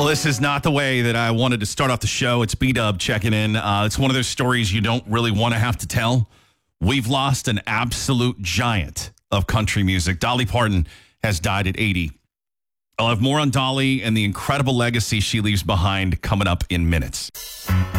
Well, this is not the way that I wanted to start off the show. It's B-Dub checking in. It's one of those stories you don't really want to have to tell. We've lost an absolute giant of country music. Dolly Parton has died at 80. I'll have more on Dolly and the incredible legacy she leaves behind coming up in minutes.